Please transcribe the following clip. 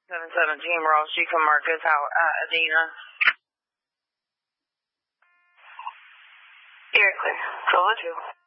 717 Ross G from Marcus, Adina. You're clear. Solo 2.